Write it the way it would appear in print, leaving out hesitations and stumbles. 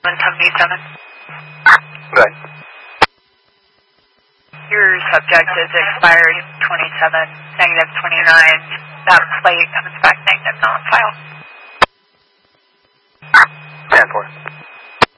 177. Good. Your subject is expired 27, -29. That plate comes back negative, not on file.